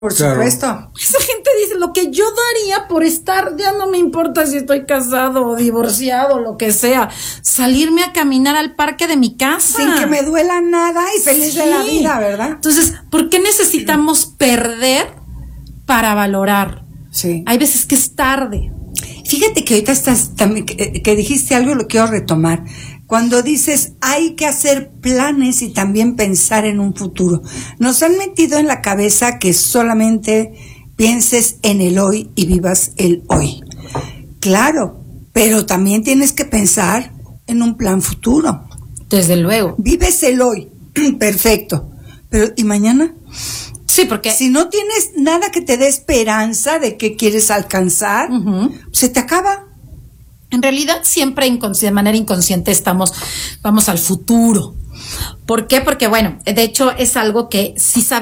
Por Claro. supuesto. Esa gente dice, lo que yo daría por estar, ya no me importa si estoy casado o divorciado, lo que sea, salirme a caminar al parque de mi casa. Sin que me duela nada y feliz de la Sí. vida, ¿verdad? Entonces, ¿por qué necesitamos perder para valorar? Sí. Hay veces que es tarde. Fíjate que ahorita estás también, que dijiste algo, lo quiero retomar. Cuando dices hay que hacer planes y también pensar en un futuro. Nos han metido en la cabeza que solamente pienses en el hoy y vivas el hoy. Claro, pero también tienes que pensar en un plan futuro. Desde luego. Vives el hoy, perfecto. Pero ¿y mañana? Sí, porque Si no tienes nada que te dé esperanza de que quieres alcanzar, se te acaba. en realidad siempre de manera inconsciente vamos al futuro. ¿Por qué? Porque bueno, de hecho es algo que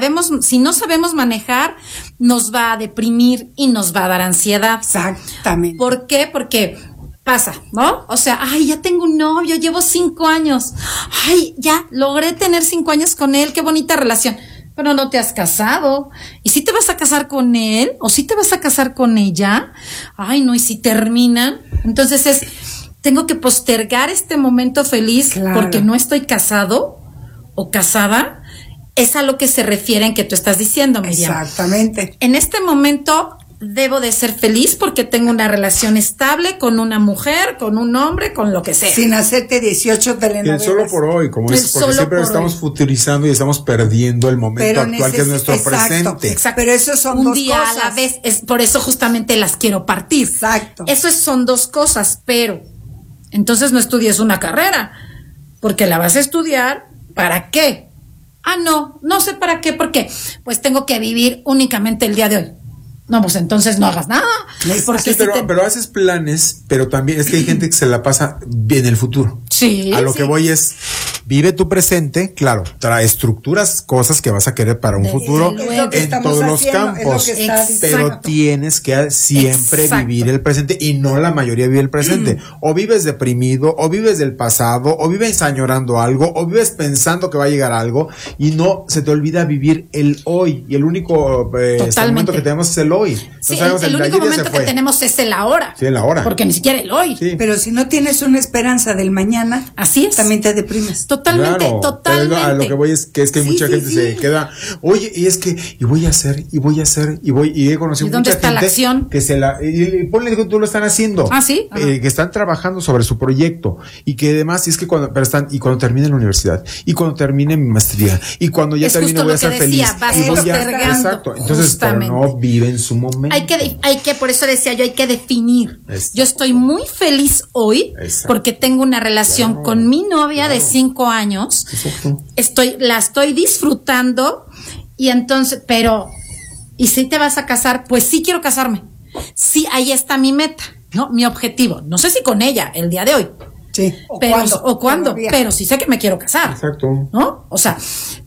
si no sabemos manejar, nos va a deprimir y nos va a dar ansiedad. Exactamente. ¿Por qué? Porque pasa, ¿no? O sea, ay, ya tengo un novio, llevo 5 años. Ay, ya logré tener 5 años con él, qué bonita relación. Pero no te has casado. ¿Y si te vas a casar con él? ¿O si te vas a casar con ella? Ay, no, ¿y si terminan? Entonces tengo que postergar este momento feliz Claro. porque no estoy casado o casada. Es a lo que se refiere en que tú estás diciendo, Miriam. Exactamente. En este momento debo de ser feliz porque tengo una relación estable con una mujer, con un hombre, con lo que sea. Sin hacerte 18 Y el telenovelas. solo por hoy, como El es, porque solo siempre por estamos hoy. futurizando y estamos perdiendo el momento Pero actual, que es nuestro exacto, presente. Exacto. Pero eso son un dos día cosas. a la vez. Es por eso justamente las quiero partir. Exacto. Son 2 cosas, pero entonces no estudies una carrera, porque la vas a estudiar ¿para qué? Ah, no sé para qué, ¿por qué? Pues tengo que vivir únicamente el día de hoy. No, pues entonces no hagas nada. Porque Sí, pero haces planes, pero también es que hay gente que se la pasa bien el futuro. Sí, A lo sí. que voy es, vive tu presente, claro, trae estructuras, cosas que vas a querer para un Desde futuro luego. Es lo que en estamos todos los haciendo, es lo campos, que está diciendo. pero Exacto. tienes que siempre Exacto. vivir el presente y no la mayoría vive el presente. O vives deprimido, o vives del pasado, o vives añorando algo, o vives pensando que va a llegar algo y no se te olvida vivir el hoy. Y el único momento que tenemos es el hoy. Sí, No sabemos, el de único ayer ya se momento que fue. tenemos es el ahora. Sí, el ahora. Porque ni siquiera el hoy. Sí. Pero si no tienes una esperanza del mañana, Así es. también te deprimes. Totalmente, Claro, totalmente. pero a lo que voy es que Sí, mucha sí, gente sí. se queda, oye, y es que, y voy a hacer, y he conocido ¿Y dónde mucha está gente la acción? que y ponle que tú lo están haciendo. Ah, ¿sí? Ajá. Que están trabajando sobre su proyecto, y que además, y es que cuando termine la universidad, y cuando termine mi maestría, y cuando ya Es termine justo voy a lo que ser feliz. decía, vas y voy a- postergando, exacto. Entonces, pero justamente. no vive en su momento. Hay que, por eso decía yo, hay que definir. Exacto. Yo estoy muy feliz hoy Exacto. porque tengo una relación Claro, con mi novia de claro. 5 años. Exacto. La estoy disfrutando y entonces, pero, ¿y si te vas a casar? Pues sí quiero casarme. Sí, ahí está mi meta, ¿no? Mi objetivo. No sé si con ella el día de hoy. Sí. O cuándo, Todavía. pero sí sé que me quiero casar. Exacto. ¿No? O sea,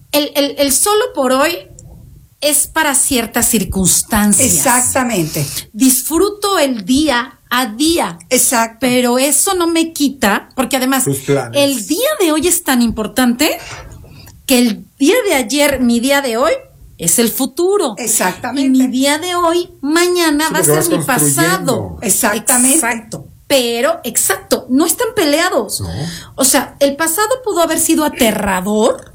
el solo por hoy es para ciertas circunstancias. Exactamente. Disfruto el día a día. Exacto. Pero eso no me quita, porque además Tus planes. el día de hoy es tan importante que el día de ayer, mi día de hoy, es el futuro. Exactamente. Y mi día de hoy, mañana Sí, va a porque ser vas mi pasado. construyendo. Exactamente. Exacto. Pero, exacto, no están peleados. No. O sea, el pasado pudo haber sido aterrador,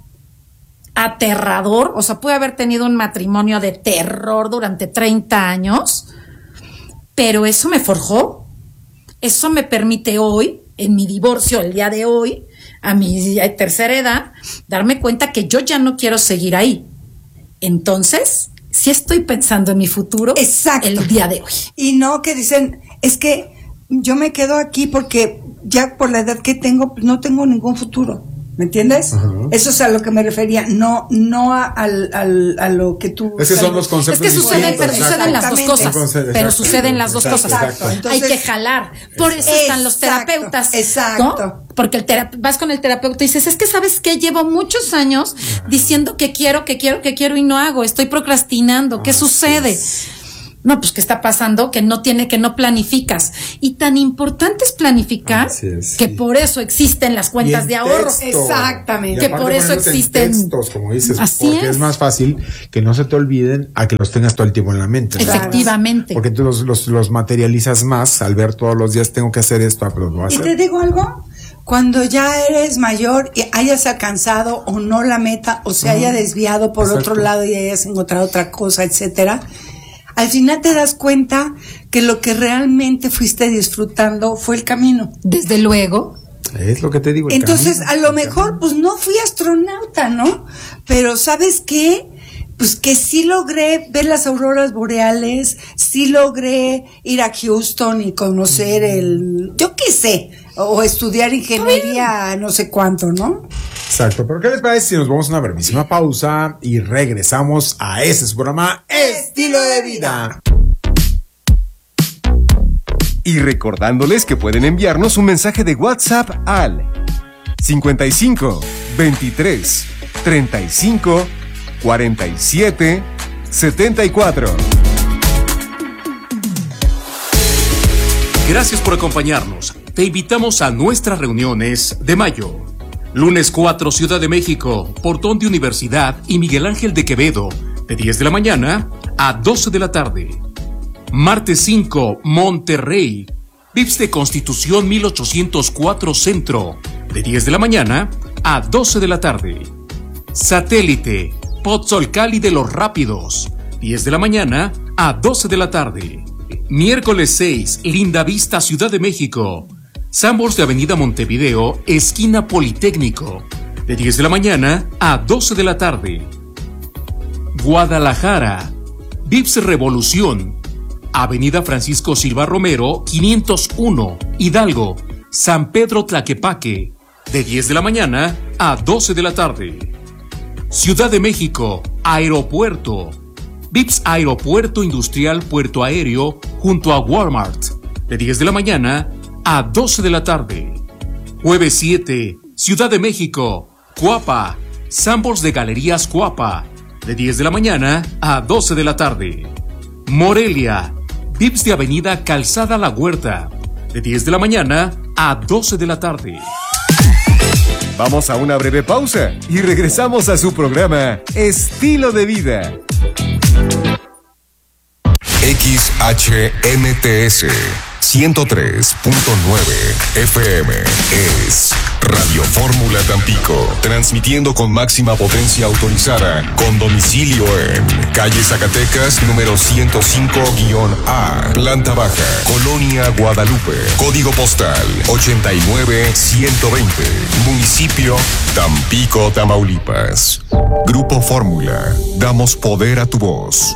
o sea, pude haber tenido un matrimonio de terror durante 30 años, pero eso me forjó, eso me permite hoy, en mi divorcio, el día de hoy, a mi tercera edad, darme cuenta que yo ya no quiero seguir ahí. Entonces, sí estoy pensando en mi futuro. Exacto. El día de hoy. Y no que dicen, es que yo me quedo aquí porque ya por la edad que tengo, pues no tengo ningún futuro. ¿Me entiendes? Ajá. Eso es a lo que me refería, no a lo que tú... Es que son dos Es conceptos que suceden, distintos. pero suceden las dos Exactamente. cosas. Pero suceden las dos Exacto, cosas. exacto. Entonces- Hay que jalar. Por eso están los Exacto, terapeutas. exacto. ¿no? Porque vas con el terapeuta y dices, es que sabes que llevo muchos años diciendo que quiero y no hago. Estoy procrastinando. ¿Qué sucede? No, pues ¿qué está pasando? Que no planificas. Y tan importante es planificar que por eso existen las cuentas de ahorro. Exactamente. Que por eso existen textos, como dices, así porque es más fácil que no se te olviden a que los tengas todo el tiempo en la mente. Efectivamente. Porque tú los materializas más al ver todos los días tengo que hacer esto, pero lo voy a hacer. Y te digo algo, cuando ya eres mayor y hayas alcanzado o no la meta o se haya desviado por otro lado y hayas encontrado otra cosa, etcétera, al final te das cuenta que lo que realmente fuiste disfrutando fue el camino. Desde luego. Es lo que te digo. Entonces, a lo mejor, pues no fui astronauta, ¿no? Pero ¿sabes qué? Pues que sí logré ver las auroras boreales, sí logré ir a Houston y conocer yo qué sé, o estudiar ingeniería, no sé cuánto, ¿no? Exacto, pero ¿qué les parece si nos vamos a una brevísima pausa y regresamos a ese su programa Estilo de Vida? Y recordándoles que pueden enviarnos un mensaje de WhatsApp al 55 23 35 47 74. Gracias por acompañarnos. Te invitamos a nuestras reuniones de mayo. Lunes 4, Ciudad de México, Portón de Universidad y Miguel Ángel de Quevedo, de 10 de la mañana a 12 de la tarde. Martes 5, Monterrey, VIPS de Constitución 1804 Centro, de 10 de la mañana a 12 de la tarde. Satélite, Pozzolcali de los Rápidos, 10 de la mañana a 12 de la tarde. Miércoles 6, Linda Vista, Ciudad de México, Sanborns de Avenida Montevideo, esquina Politécnico, de 10 de la mañana a 12 de la tarde. Guadalajara, VIPS Revolución, Avenida Francisco Silva Romero, 501, Hidalgo, San Pedro Tlaquepaque, de 10 de la mañana a 12 de la tarde. Ciudad de México, Aeropuerto, VIPS Aeropuerto Industrial Puerto Aéreo, junto a Walmart, de 10 de la mañana a 12 de la tarde. Jueves 7, Ciudad de México, Cuapa, Sanborns de Galerías Cuapa, de 10 de la mañana a 12 de la tarde. Morelia, VIPS de Avenida Calzada La Huerta, de 10 de la mañana a 12 de la tarde. Vamos a una breve pausa y regresamos a su programa Estilo de Vida. XHMTS 103.9 FM es Radio Fórmula Tampico, transmitiendo con máxima potencia autorizada, con domicilio en calle Zacatecas, número 105-A, planta baja, Colonia Guadalupe, código postal 89120, municipio Tampico, Tamaulipas. Grupo Fórmula, damos poder a tu voz.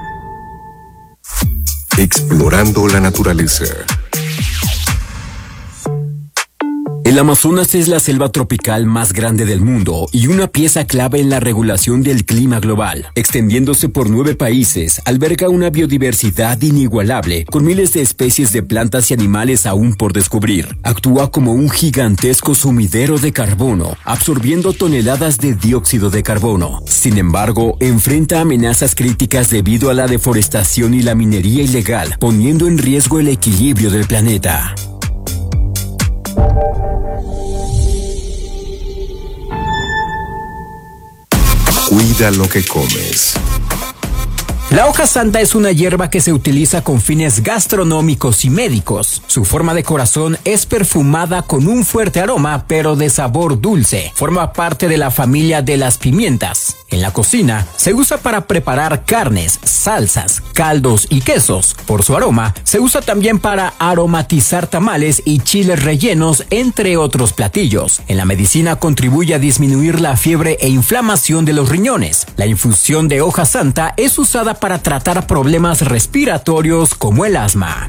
Explorando la naturaleza. El Amazonas es la selva tropical más grande del mundo y una pieza clave en la regulación del clima global. Extendiéndose por 9 países, alberga una biodiversidad inigualable, con miles de especies de plantas y animales aún por descubrir. Actúa como un gigantesco sumidero de carbono, absorbiendo toneladas de dióxido de carbono. Sin embargo, enfrenta amenazas críticas debido a la deforestación y la minería ilegal, poniendo en riesgo el equilibrio del planeta. Cuida lo que comes. La hoja santa es una hierba que se utiliza con fines gastronómicos y médicos. Su forma de corazón es perfumada con un fuerte aroma, pero de sabor dulce. Forma parte de la familia de las pimientas. En la cocina, se usa para preparar carnes, salsas, caldos y quesos. Por su aroma, se usa también para aromatizar tamales y chiles rellenos, entre otros platillos. En la medicina contribuye a disminuir la fiebre e inflamación de los riñones. La infusión de hoja santa es usada para tratar problemas respiratorios como el asma.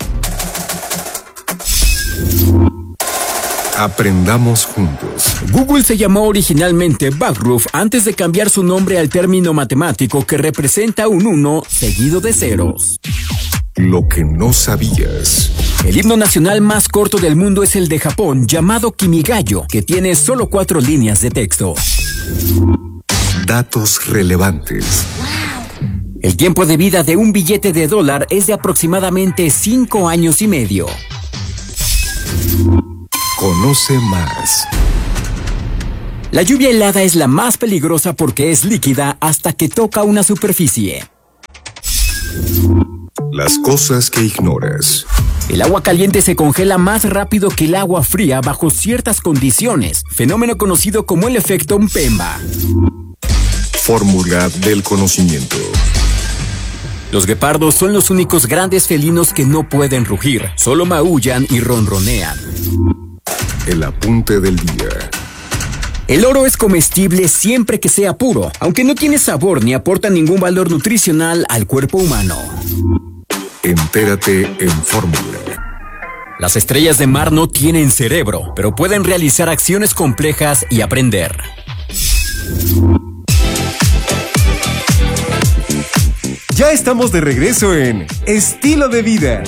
Aprendamos juntos. Google se llamó originalmente Backroof antes de cambiar su nombre al término matemático que representa un 1 seguido de ceros. Lo que no sabías. El himno nacional más corto del mundo es el de Japón, llamado Kimigayo, que tiene solo 4 líneas de texto. Datos relevantes. El tiempo de vida de un billete de $1 es de aproximadamente 5 años y medio. Conoce más. La lluvia helada es la más peligrosa porque es líquida hasta que toca una superficie. Las cosas que ignoras. El agua caliente se congela más rápido que el agua fría bajo ciertas condiciones, fenómeno conocido como el efecto Mpemba. Fórmula del conocimiento. Los guepardos son los únicos grandes felinos que no pueden rugir, solo maullan y ronronean. El apunte del día. El oro es comestible siempre que sea puro, aunque no tiene sabor ni aporta ningún valor nutricional al cuerpo humano. Entérate en Fórmula. Las estrellas de mar no tienen cerebro, pero pueden realizar acciones complejas y aprender. Ya estamos de regreso en Estilo de Vida.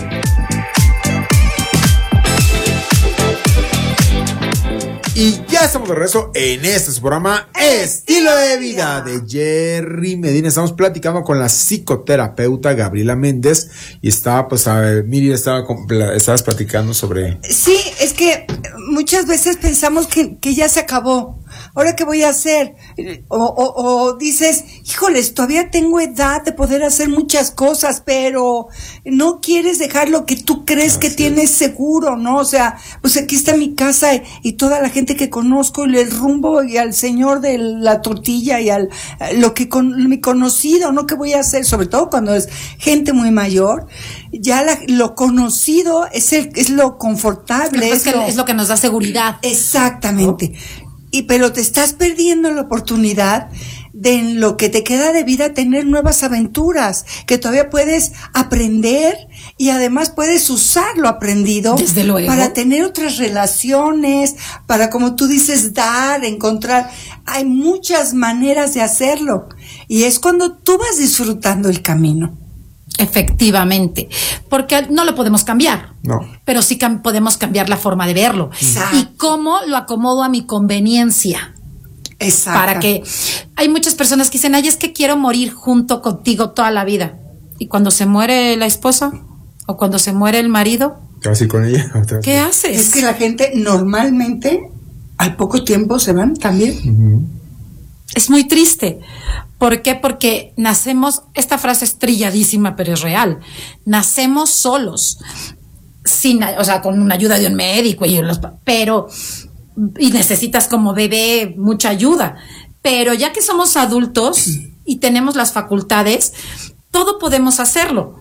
Y ya estamos de regreso en este su programa Estilo de Vida de Jerry Medina. Estamos platicando con la psicoterapeuta Gabriela Méndez y estaba, pues, Miri, estabas platicando sobre... Sí, es que muchas veces pensamos que ya se acabó. ¿Ahora qué voy a hacer? O dices, híjoles, todavía tengo edad de poder hacer muchas cosas, pero no quieres dejar lo que tú crees que tienes seguro, ¿no? O sea, pues aquí está mi casa y toda la gente que conozco y el rumbo y al señor de la tortilla y al mi conocido, ¿no? ¿Qué voy a hacer? Sobre todo cuando es gente muy mayor, ya lo conocido es lo confortable. Es lo que nos da seguridad. Exactamente. Pero te estás perdiendo la oportunidad de, en lo que te queda de vida, tener nuevas aventuras, que todavía puedes aprender y además puedes usar lo aprendido. Desde luego. Para tener otras relaciones, para, como tú dices, encontrar. Hay muchas maneras de hacerlo y es cuando tú vas disfrutando el camino. Efectivamente, porque no lo podemos cambiar, No. pero sí podemos cambiar la forma de verlo. Exacto. Y cómo lo acomodo a mi conveniencia. Exacto. Para que hay muchas personas que dicen, ay, es que quiero morir junto contigo toda la vida. Y cuando se muere la esposa o cuando se muere el marido, ¿Te vas a ir con ella? ¿qué haces? Es que la gente normalmente al poco tiempo se van también. Uh-huh. Es muy triste. ¿Por qué? Porque nacemos, esta frase es trilladísima, pero es real. Nacemos solos, con una ayuda de un médico y necesitas como bebé mucha ayuda. Pero ya que somos adultos y tenemos las facultades, todo podemos hacerlo.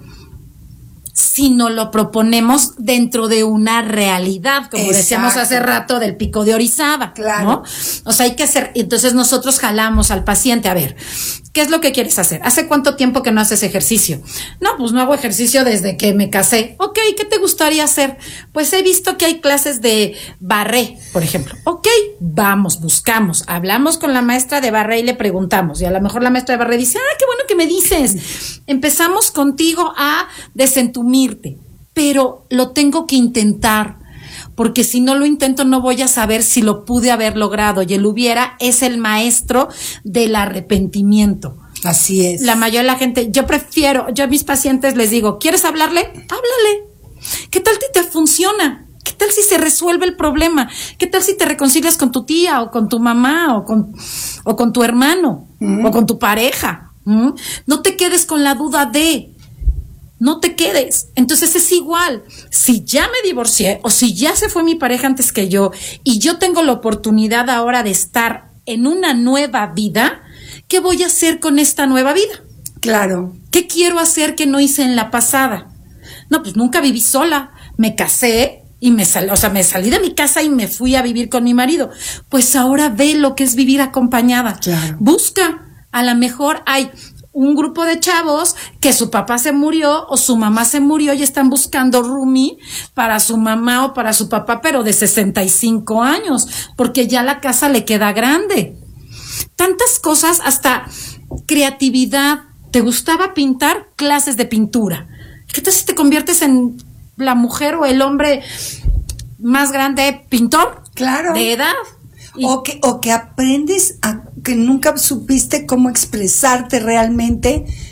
Si no lo proponemos dentro de una realidad, como decíamos hace rato del pico de Orizaba, claro, ¿no? O sea, hay que hacer, entonces nosotros jalamos al paciente, a ver, ¿qué es lo que quieres hacer? ¿Hace cuánto tiempo que no haces ejercicio? No, pues no hago ejercicio desde que me casé. Ok, ¿qué te gustaría hacer? Pues he visto que hay clases de barré, por ejemplo. Ok, vamos, buscamos, hablamos con la maestra de barré y le preguntamos, y a lo mejor la maestra de barré dice, qué bueno que me dices. Empezamos contigo a desentumirte, pero lo tengo que intentar, porque si no lo intento no voy a saber si lo pude haber logrado, y el hubiera es el maestro del arrepentimiento. Así es. La mayoría de la gente, yo a mis pacientes les digo, ¿quieres hablarle? Háblale. ¿Qué tal si te funciona? ¿Qué tal si se resuelve el problema? ¿Qué tal si te reconcilias con tu tía o con tu mamá o con tu hermano o con tu pareja? No te quedes con la duda no te quedes. Entonces es igual, si ya me divorcié o si ya se fue mi pareja antes que yo y yo tengo la oportunidad ahora de estar en una nueva vida, ¿qué voy a hacer con esta nueva vida? Claro. ¿Qué quiero hacer que no hice en la pasada? No, pues nunca viví sola, me casé y me salí de mi casa y me fui a vivir con mi marido. Pues ahora ve lo que es vivir acompañada. Claro. Busca, a lo mejor hay un grupo de chavos que su papá se murió o su mamá se murió y están buscando roomie para su mamá o para su papá, pero de 65 años, porque ya la casa le queda grande. Tantas cosas, hasta creatividad. ¿Te gustaba pintar? Clases de pintura. ¿Qué tal si te conviertes en la mujer o el hombre más grande pintor? Claro. De edad. O que aprendes que nunca supiste cómo expresarte realmente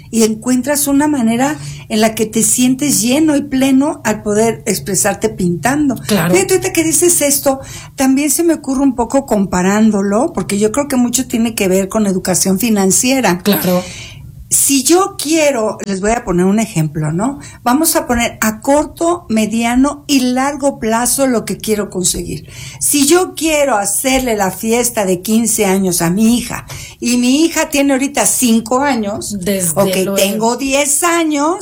y encuentras una manera en la que te sientes lleno y pleno al poder expresarte pintando. Claro. Fíjate, ahorita que dices esto, también se me ocurre un poco comparándolo, porque yo creo que mucho tiene que ver con educación financiera. Claro. Si yo quiero, les voy a poner un ejemplo, ¿no? Vamos a poner a corto, mediano y largo plazo lo que quiero conseguir. Si yo quiero hacerle la fiesta de 15 años a mi hija y mi hija tiene ahorita 5 años, Desde ok, luego. tengo 10 años